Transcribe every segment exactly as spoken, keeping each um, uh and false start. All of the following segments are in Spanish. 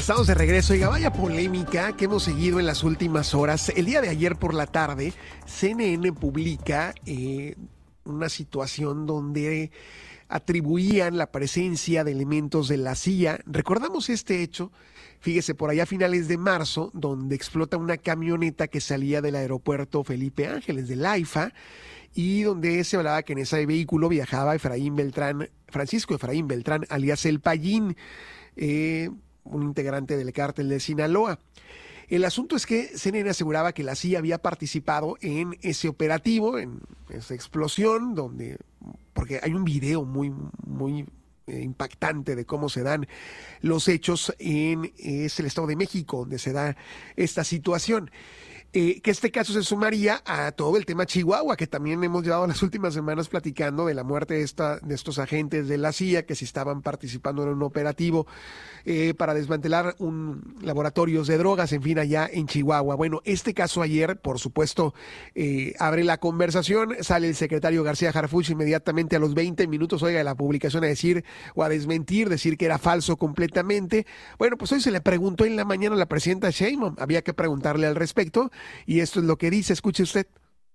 Estamos de regreso. Oiga, vaya polémica que hemos seguido en las últimas horas. El día de ayer por la tarde, C N N publica eh, una situación donde atribuían la presencia de elementos de la C I A. Recordamos este hecho, fíjese, por allá a finales de marzo, donde explota una camioneta que salía del aeropuerto Felipe Ángeles, del AIFA, y donde se hablaba que en ese vehículo viajaba Efraín Beltrán, Francisco Efraín Beltrán, alias El Payín, eh, un integrante del cártel de Sinaloa. El asunto es que C N N aseguraba que la C I A había participado en ese operativo, en esa explosión, donde, porque hay un video muy, muy eh, impactante de cómo se dan los hechos en es el Estado de México, donde se da esta situación. Eh, que este caso se sumaría a todo el tema Chihuahua, que también hemos llevado las últimas semanas platicando de la muerte de, esta, de estos agentes de la C I A que si estaban participando en un operativo eh, para desmantelar un laboratorios de drogas, en fin, allá en Chihuahua. Bueno, este caso ayer, por supuesto, eh, abre la conversación, sale el secretario García Harfuch inmediatamente a los veinte minutos, oiga, de la publicación a decir o a desmentir, decir que era falso completamente. Bueno, pues hoy se le preguntó en la mañana a la presidenta Sheinbaum, había que preguntarle al respecto. Y esto es lo que dice, escuche usted.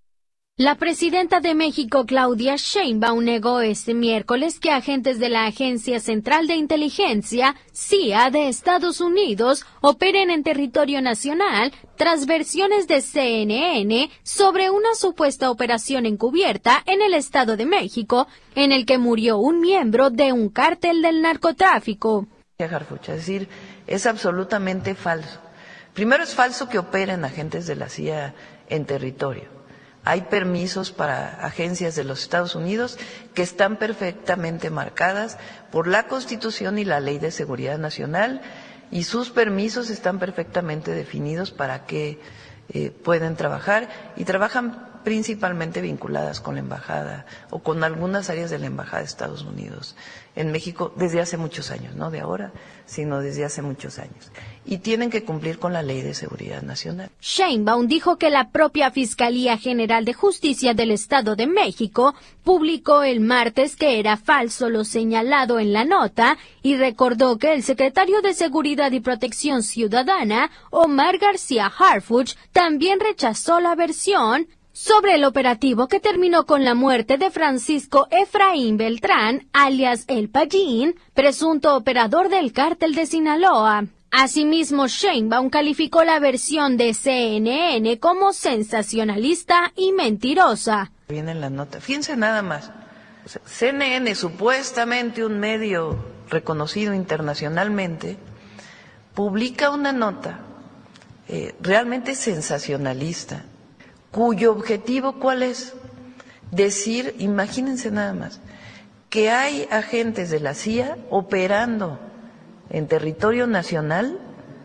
La presidenta de México, Claudia Sheinbaum, negó este miércoles que agentes de la Agencia Central de Inteligencia, C I A, de Estados Unidos operen en territorio nacional tras versiones de C N N sobre una supuesta operación encubierta en el Estado de México, en el que murió un miembro de un cártel del narcotráfico. Es decir, es absolutamente falso. Primero, es falso que operen agentes de la C I A en territorio. Hay permisos para agencias de los Estados Unidos que están perfectamente marcadas por la Constitución y la Ley de Seguridad Nacional, y sus permisos están perfectamente definidos para que eh, pueden trabajar, y trabajan principalmente vinculadas con la embajada o con algunas áreas de la embajada de Estados Unidos en México desde hace muchos años, no de ahora, sino desde hace muchos años. Y tienen que cumplir con la Ley de Seguridad Nacional. Sheinbaum dijo que la propia Fiscalía General de Justicia del Estado de México publicó el martes que era falso lo señalado en la nota y recordó que el secretario de Seguridad y Protección Ciudadana, Omar García Harfuch, también rechazó la versión sobre el operativo que terminó con la muerte de Francisco Efraín Beltrán, alias El Payín, presunto operador del cártel de Sinaloa. Asimismo, Sheinbaum calificó la versión de C N N como sensacionalista y mentirosa. Viene en la nota. Fíjense nada más. O sea, C N N, supuestamente un medio reconocido internacionalmente, publica una nota eh, realmente sensacionalista, cuyo objetivo, ¿cuál es? Decir, imagínense nada más, que hay agentes de la C I A operando en territorio nacional,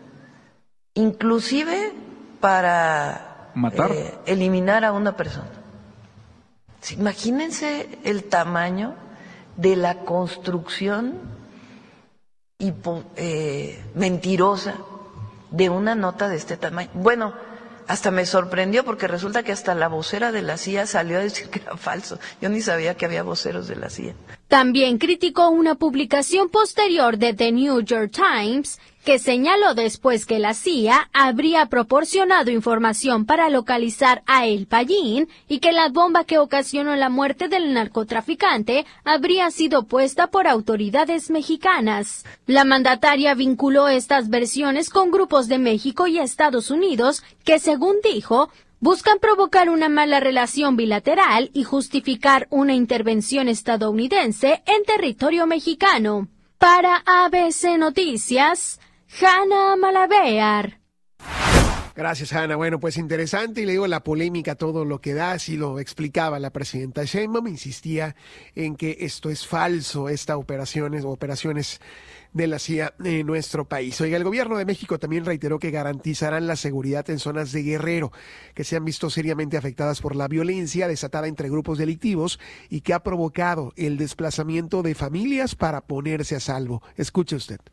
inclusive para matar, eh, eliminar a una persona. Imagínense el tamaño de la construcción hipo, eh, mentirosa de una nota de este tamaño. Bueno, hasta me sorprendió porque resulta que hasta la vocera de la C I A salió a decir que era falso. Yo ni sabía que había voceros de la C I A. También criticó una publicación posterior de The New York Times que señaló después que la C I A habría proporcionado información para localizar a El Payín y que la bomba que ocasionó la muerte del narcotraficante habría sido puesta por autoridades mexicanas. La mandataria vinculó estas versiones con grupos de México y Estados Unidos que, según dijo, buscan provocar una mala relación bilateral y justificar una intervención estadounidense en territorio mexicano. Para A B C Noticias, Hanna Malavéar. Gracias, Hanna. Bueno, pues interesante, y le digo, la polémica, todo lo que da, así lo explicaba la presidenta Sheinbaum, insistía en que esto es falso, esta operaciones o operaciones de la C I A en nuestro país. Oiga, el gobierno de México también reiteró que garantizarán la seguridad en zonas de Guerrero que se han visto seriamente afectadas por la violencia desatada entre grupos delictivos y que ha provocado el desplazamiento de familias para ponerse a salvo. Escuche usted.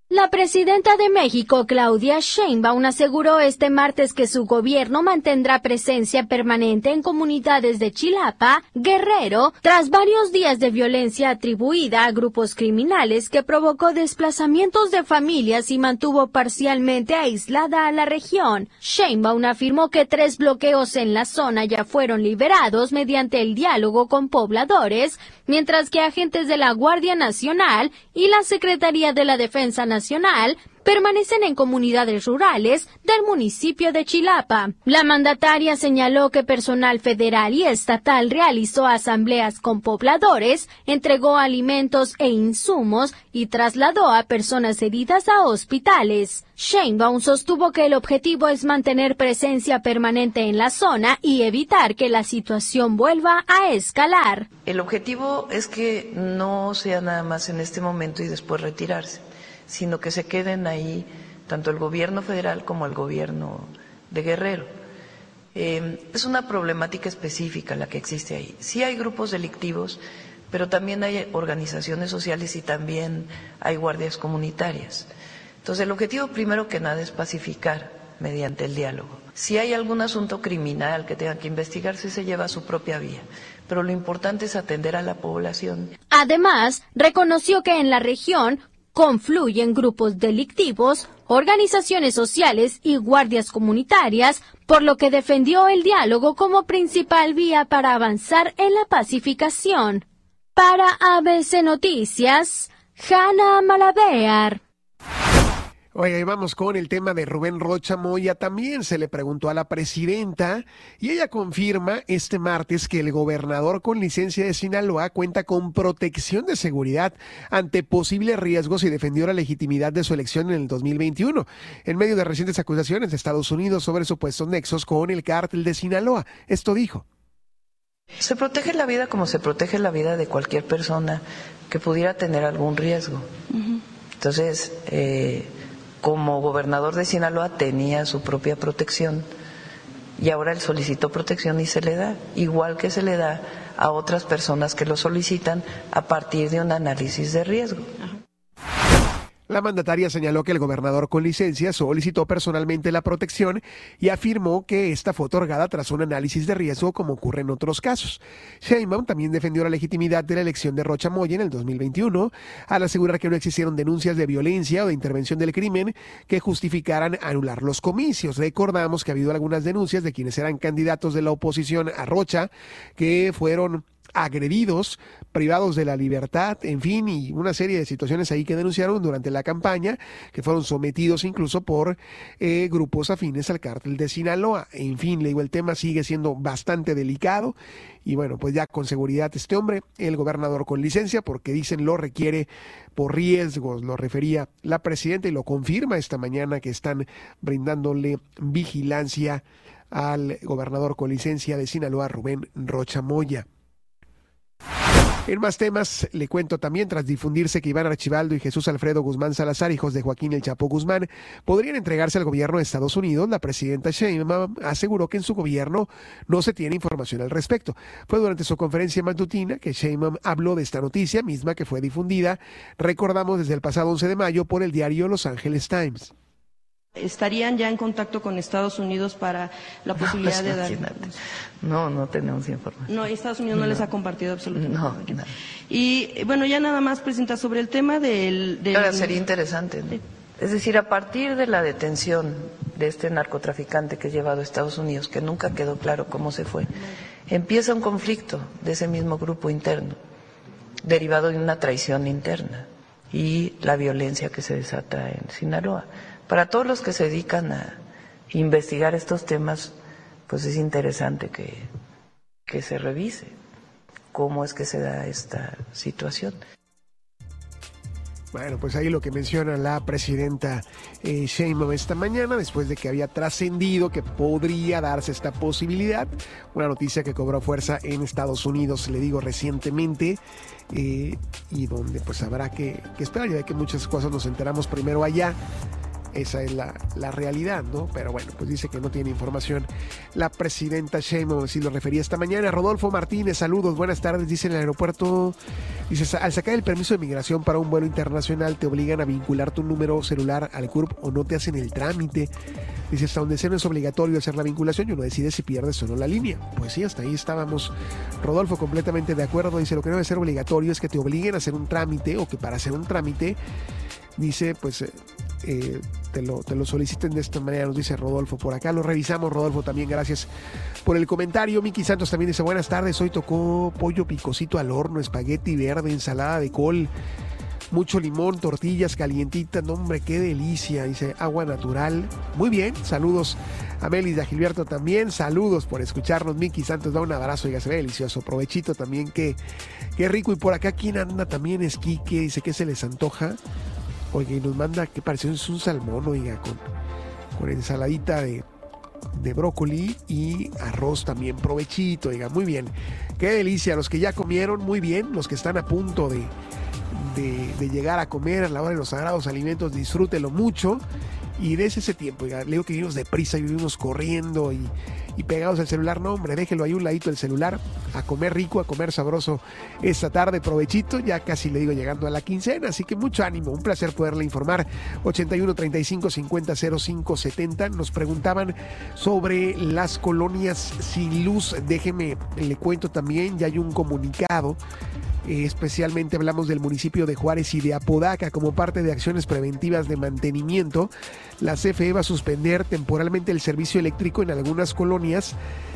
La presidenta de México, Claudia Sheinbaum, aseguró este martes que su gobierno mantendrá presencia permanente en comunidades de Chilapa, Guerrero, tras varios días de violencia atribuida a grupos criminales que provocó desplazamientos de familias y mantuvo parcialmente aislada a la región. Sheinbaum afirmó que tres bloqueos en la zona ya fueron liberados mediante el diálogo con pobladores, mientras que agentes de la Guardia Nacional y la Secretaría de la Defensa Nacional Nacional permanecen en comunidades rurales del municipio de Chilapa. La mandataria señaló que personal federal y estatal realizó asambleas con pobladores, entregó alimentos e insumos y trasladó a personas heridas a hospitales. Sheinbaum sostuvo que el objetivo es mantener presencia permanente en la zona y evitar que la situación vuelva a escalar. El objetivo es que no sea nada más en este momento y después retirarse, sino que se queden ahí tanto el gobierno federal como el gobierno de Guerrero. Eh, es una problemática específica la que existe ahí. Sí hay grupos delictivos, pero también hay organizaciones sociales y también hay guardias comunitarias. Entonces, el objetivo primero que nada es pacificar mediante el diálogo. Si hay algún asunto criminal que tenga que investigarse, se lleva a su propia vía, pero lo importante es atender a la población. Además, reconoció que en la región confluyen grupos delictivos, organizaciones sociales y guardias comunitarias, por lo que defendió el diálogo como principal vía para avanzar en la pacificación. Para A B C Noticias, Hanna Malabear. Oiga, y vamos con el tema de Rubén Rocha Moya. También se le preguntó a la presidenta y ella confirma este martes que el gobernador con licencia de Sinaloa cuenta con protección de seguridad ante posibles riesgos y defendió la legitimidad de su elección en el dos mil veintiuno, en medio de recientes acusaciones de Estados Unidos sobre supuestos nexos con el cártel de Sinaloa. Esto dijo. Se protege la vida como se protege la vida de cualquier persona que pudiera tener algún riesgo. Uh-huh. Entonces, eh, como gobernador de Sinaloa tenía su propia protección y ahora él solicitó protección y se le da, igual que se le da a otras personas que lo solicitan a partir de un análisis de riesgo. La mandataria señaló que el gobernador con licencia solicitó personalmente la protección y afirmó que esta fue otorgada tras un análisis de riesgo como ocurre en otros casos. Sheinbaum también defendió la legitimidad de la elección de Rocha Moya en el dos mil veintiuno al asegurar que no existieron denuncias de violencia o de intervención del crimen que justificaran anular los comicios. Recordamos que ha habido algunas denuncias de quienes eran candidatos de la oposición a Rocha que fueron agredidos, privados de la libertad, en fin, y una serie de situaciones ahí que denunciaron durante la campaña, que fueron sometidos incluso por eh, grupos afines al cártel de Sinaloa. En fin, le digo, el tema sigue siendo bastante delicado y bueno, pues ya con seguridad este hombre, el gobernador con licencia, porque dicen lo requiere por riesgos, lo refería la presidenta y lo confirma esta mañana que están brindándole vigilancia al gobernador con licencia de Sinaloa, Rubén Rocha Moya. En más temas, le cuento también, tras difundirse que Iván Archibaldo y Jesús Alfredo Guzmán Salazar, hijos de Joaquín El Chapo Guzmán, podrían entregarse al gobierno de Estados Unidos, la presidenta Sheinbaum aseguró que en su gobierno no se tiene información al respecto. Fue durante su conferencia matutina que Sheinbaum habló de esta noticia, misma que fue difundida, recordamos, desde el pasado once de mayo por el diario Los Angeles Times. ¿Estarían ya en contacto con Estados Unidos para la posibilidad no, pues, de dar...? No, no tenemos información. No, Estados Unidos no, no les ha compartido absolutamente no, nada. No, Y bueno, ya nada más, Presidenta, sobre el tema del... del... Ahora, sería interesante, ¿no? Sí. Es decir, a partir de la detención de este narcotraficante que es llevado a Estados Unidos, que nunca quedó claro cómo se fue, empieza un conflicto de ese mismo grupo interno, derivado de una traición interna y la violencia que se desata en Sinaloa. Para todos los que se dedican a investigar estos temas, pues es interesante que, que se revise cómo es que se da esta situación. Bueno, pues ahí lo que menciona la presidenta eh, Sheinbaum esta mañana, después de que había trascendido que podría darse esta posibilidad, una noticia que cobró fuerza en Estados Unidos, le digo, recientemente, eh, y donde pues habrá que, que esperar, ya que muchas cosas nos enteramos primero allá, Esa es la, la realidad, ¿no? Pero bueno, pues dice que no tiene información la presidenta Sheinbaum, así lo refería esta mañana. Rodolfo Martínez, saludos, buenas tardes. Dice en el aeropuerto, dice, al sacar el permiso de migración para un vuelo internacional te obligan a vincular tu número celular al C U R P o no te hacen el trámite. Dice, hasta donde sea no es obligatorio hacer la vinculación y uno decide si pierdes o no la línea. Pues sí, hasta ahí estábamos. Rodolfo completamente de acuerdo. Dice, lo que no debe ser obligatorio es que te obliguen a hacer un trámite o que para hacer un trámite, dice, pues... Eh, Eh, te, lo, te lo soliciten de esta manera, nos dice Rodolfo por acá. Lo revisamos, Rodolfo, también gracias por el comentario. Miki Santos también dice, buenas tardes, hoy tocó pollo picosito al horno, espagueti verde, ensalada de col, mucho limón, tortillas calientitas, no hombre, qué delicia. Dice, agua natural. Muy bien, saludos a Melis de Agilberto también, saludos por escucharnos. Miki Santos da un abrazo, y se ve delicioso, provechito también, qué, qué rico. Y por acá, ¿quién anda? También es Quique, dice que se les antoja. Oiga, y nos manda, que pareció, es un salmón, oiga, con, con ensaladita de, de brócoli y arroz también, provechito, oiga, muy bien. Qué delicia, los que ya comieron, muy bien, los que están a punto de, de, de llegar a comer a la hora de los sagrados alimentos, disfrútenlo mucho y des ese tiempo, oiga, le digo que vivimos deprisa y vivimos corriendo y, y pegados al celular, no hombre, déjelo ahí un ladito el celular, a comer rico, a comer sabroso esta tarde, provechito, ya casi le digo llegando a la quincena, así que mucho ánimo, un placer poderle informar. Ochenta y uno, treinta y cinco, cincuenta, cero cinco, setenta, nos preguntaban sobre las colonias sin luz, déjeme, le cuento también, ya hay un comunicado. Eh, especialmente hablamos del municipio de Juárez y de Apodaca como parte de acciones preventivas de mantenimiento. La C F E va a suspender temporalmente el servicio eléctrico en algunas colonias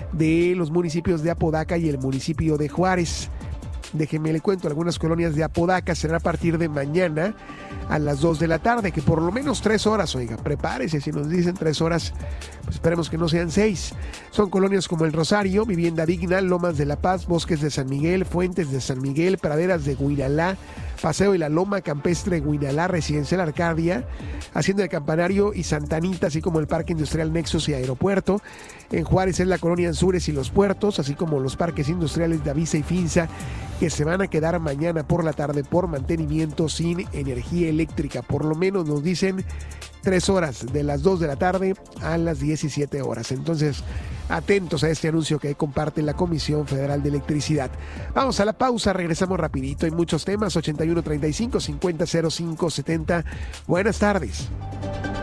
de los municipios de Apodaca y el municipio de Juárez. Déjeme le cuento, algunas colonias de Apodaca será a partir de mañana a las dos de la tarde, que por lo menos tres horas, oiga, prepárese, si nos dicen tres horas, pues esperemos que no sean seis. Son colonias como El Rosario, Vivienda Digna, Lomas de la Paz, Bosques de San Miguel, Fuentes de San Miguel, Praderas de Guinalá, Paseo de la Loma, Campestre Guinalá, Residencial Arcadia, Hacienda del Campanario y Santanita, así como el Parque Industrial Nexus y Aeropuerto. En Juárez es la colonia Anzures y Los Puertos, así como los parques industriales de Avisa y Finza, que se van a quedar mañana por la tarde por mantenimiento sin energía eléctrica. Por lo menos nos dicen tres horas, de las dos de la tarde a las diecisiete horas. Entonces, atentos a este anuncio que comparte la Comisión Federal de Electricidad. Vamos a la pausa, regresamos rapidito. Hay muchos temas. Ochenta y uno, treinta y cinco, cincuenta, cero cinco, setenta. Buenas tardes.